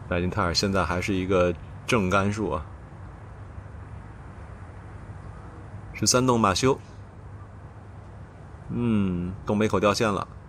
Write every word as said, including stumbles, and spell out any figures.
麦金泰尔现在还是一个正杆数啊。十三洞马修，嗯，东北口掉线了。